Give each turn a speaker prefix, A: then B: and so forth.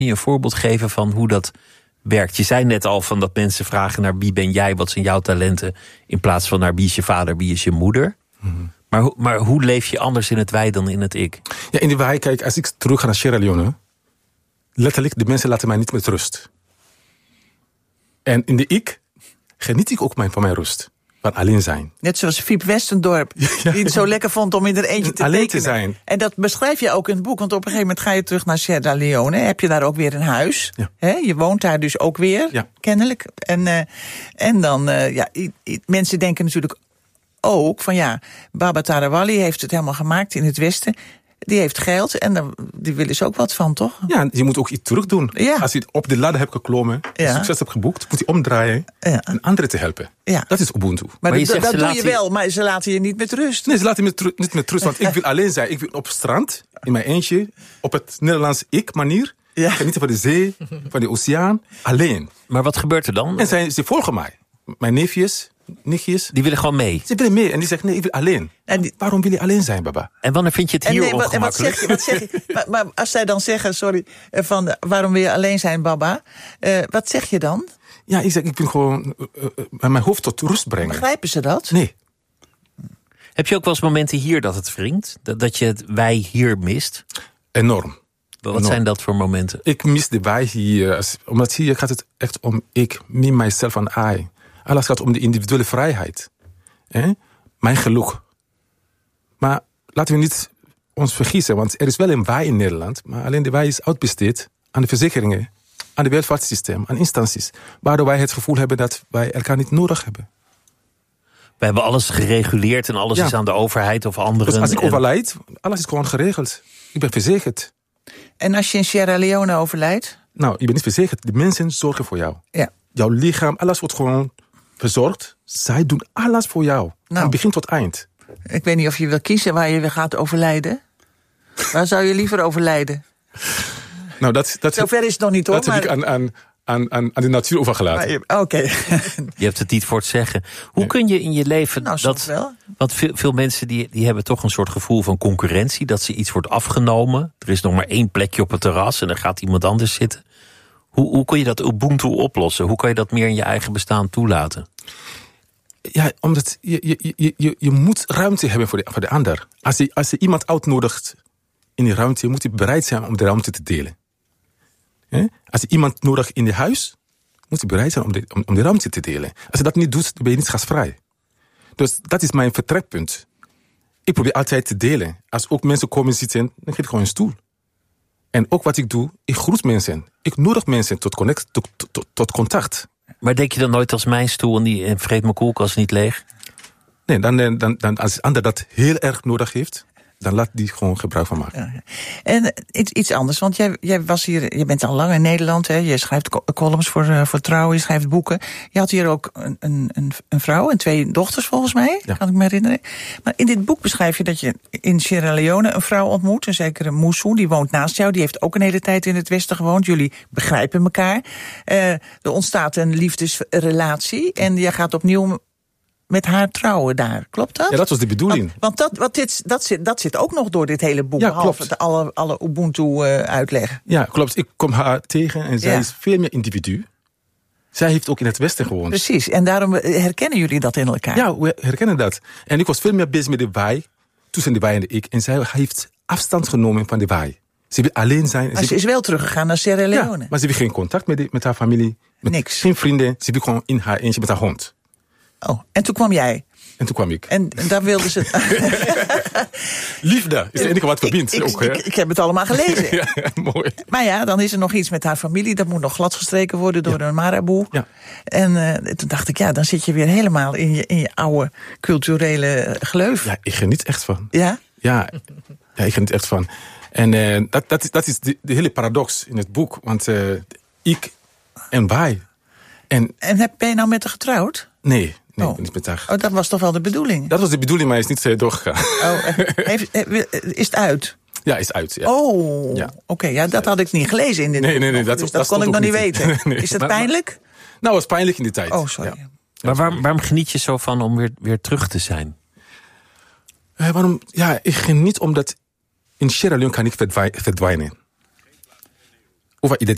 A: Kun je een voorbeeld geven van hoe dat werkt? Je zei net al van dat mensen vragen naar wie ben jij, wat zijn jouw talenten, in plaats van naar wie is je vader, wie is je moeder. Mm-hmm. Maar hoe leef je anders in het wij dan in het ik?
B: Ja, in de wij, kijk, als ik terug ga naar Sierra Leone, letterlijk, de mensen laten mij niet met rust. En in de ik geniet ik ook van mijn rust. Van alleen zijn.
C: Net zoals Fiep Westendorp, die het zo lekker vond om in er eentje te
B: alleen
C: tekenen.
B: te zijn.
C: En dat beschrijf je ook in het boek, want op een gegeven moment ga je terug naar Sierra Leone. Heb je daar ook weer een huis.
B: Ja.
C: Je woont daar dus ook weer, kennelijk. En dan, mensen denken natuurlijk ook van Baba Tarawali heeft het helemaal gemaakt in het Westen. Die heeft geld en die willen ze ook wat van, toch?
B: Ja, je moet ook iets terug doen.
C: Ja.
B: Als je op de ladder hebt geklommen, succes hebt geboekt, moet je omdraaien en anderen te helpen. Ja. Dat is Ubuntu.
C: Maar dat doe je wel, maar ze laten je niet met rust.
B: Nee, ze laten me niet met rust, want ik wil alleen zijn. Ik wil op het strand, in mijn eentje, op het Nederlands ik-manier. Ja. Genieten van de zee, van de oceaan, alleen.
A: Maar wat gebeurt er dan?
B: En ze volgen mij. Mijn neefjes, nichtjes.
A: Die willen gewoon mee?
B: Ze willen mee en die zeggen, nee, ik wil alleen. Waarom wil je alleen zijn, baba?
A: En wanneer vind je het hier ongemakkelijk?
C: En wat zeg je? Maar als zij dan zeggen, van waarom wil je alleen zijn, baba? Wat zeg je dan?
B: Ja, ik zeg, ik wil gewoon mijn hoofd tot rust brengen.
C: Begrijpen ze dat?
B: Nee.
A: Heb je ook wel eens momenten hier dat het wringt? Dat je het wij hier mist?
B: Enorm.
A: Wat zijn dat voor momenten?
B: Ik mis de wij hier. Omdat hier gaat het echt om ik, me, myself en I. Alles gaat om de individuele vrijheid. Mijn geluk. Maar laten we niet ons vergissen, want er is wel een wij in Nederland, maar alleen de wij is uitbesteed aan de verzekeringen, aan het welvaartssysteem, aan instanties, waardoor wij het gevoel hebben dat wij elkaar niet nodig hebben.
A: We hebben alles gereguleerd en alles is aan de overheid of anderen.
B: Dus als ik overlijd, alles is gewoon geregeld. Ik ben verzekerd.
C: En als je in Sierra Leone overlijdt?
B: Nou, je bent niet verzekerd. De mensen zorgen voor jou.
C: Ja.
B: Jouw lichaam, alles wordt gewoon verzorgd. Zij doen alles voor jou. Van begin tot eind.
C: Ik weet niet of je wil kiezen waar je weer gaat overlijden. Waar zou je liever overlijden?
B: Nou, dat
C: zover is het nog niet, hoor.
B: Dat heb ik aan de natuur overgelaten.
C: Oké.
A: Je hebt het niet voor het zeggen. Hoe kun je in je leven
C: wel.
A: Want veel mensen die hebben toch een soort gevoel van concurrentie. Dat ze iets wordt afgenomen. Er is nog maar 1 plekje op het terras en er gaat iemand anders zitten. Hoe kun je dat Ubuntu oplossen? Hoe kan je dat meer in je eigen bestaan toelaten?
B: Ja, omdat je moet ruimte hebben voor de ander. Als je iemand uitnodigt in die ruimte, moet je bereid zijn om de ruimte te delen. Als je iemand nodigt in je huis, moet je bereid zijn om de ruimte te delen. Als je dat niet doet, dan ben je niet gastvrij. Dus dat is mijn vertrekpunt. Ik probeer altijd te delen. Als ook mensen komen zitten, dan geef ik gewoon een stoel. En ook wat ik doe, ik groet mensen. Ik nodig mensen tot contact.
A: Maar denk je dan nooit als mijn stoel en vreet mijn koelkast niet leeg?
B: Nee, dan als een ander dat heel erg nodig heeft, dan laat die gewoon gebruik van maken.
C: Ja. En iets anders, want jij was hier, je bent al lang in Nederland, hè? Je schrijft columns voor Trouw, je schrijft boeken. Je had hier ook een vrouw en 2 dochters volgens mij, kan ik me herinneren. Maar in dit boek beschrijf je dat je in Sierra Leone een vrouw ontmoet, een zekere Moussou, die woont naast jou, die heeft ook een hele tijd in het Westen gewoond. Jullie begrijpen elkaar. Er ontstaat een liefdesrelatie en jij gaat opnieuw met haar trouwen daar. Klopt dat?
B: Ja, dat was de bedoeling.
C: Want dat zit ook nog door dit hele boek.
B: Ja,
C: behalve alle Ubuntu-uitleg.
B: Ja, klopt. Ik kom haar tegen en zij is veel meer individu. Zij heeft ook in het Westen gewoond.
C: Precies. En daarom herkennen jullie dat in elkaar.
B: Ja, we herkennen dat. En ik was veel meer bezig met de wij, tussen de wij en de ik. En zij heeft afstand genomen van de wij. Ze wil alleen zijn.
C: Maar ze is wel teruggegaan naar Sierra Leone.
B: Ja, maar ze wil geen contact met haar familie.
C: Niks.
B: Geen vrienden. Ze wil gewoon in haar eentje met haar hond.
C: Oh, en toen kwam jij.
B: En toen kwam ik.
C: En daar wilden ze...
B: Liefde is het enige wat verbindt.
C: Ik heb het allemaal gelezen.
B: Ja, mooi.
C: Maar ja, dan is er nog iets met haar familie. Dat moet nog gladgestreken worden door een maraboe. Ja. En toen dacht ik, dan zit je weer helemaal in je oude culturele gleuf.
B: Ja, ik geniet echt van.
C: Ja?
B: Ja, ik geniet echt van. En dat is de hele paradox in het boek. Want ik en wij. En
C: ben je nou met haar getrouwd?
B: Nee, niet met haar.
C: Oh, dat was toch wel de bedoeling?
B: Dat was de bedoeling, maar is niet doorgegaan.
C: Oh, is het uit?
B: Ja, is uit. Ja.
C: Oh, ja. Oké, dat had ik niet gelezen in dit boek.
B: Nee,
C: dat kon ik nog niet weten.
B: Nee.
C: Is dat pijnlijk?
B: Nou, het was pijnlijk in die tijd.
C: Oh, sorry.
A: Ja. Maar waarom geniet je zo van om weer terug te zijn?
B: Waarom? Ja, ik geniet omdat in Sierra Leone kan ik verdwijnen. Over